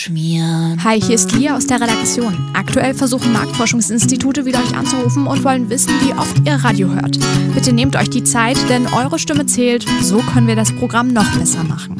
Schmieren. Hi, hier ist Lia aus der Redaktion. Aktuell versuchen Marktforschungsinstitute wieder euch anzurufen und wollen wissen, wie oft ihr Radio hört. Bitte nehmt euch die Zeit, denn eure Stimme zählt. So können wir das Programm noch besser machen.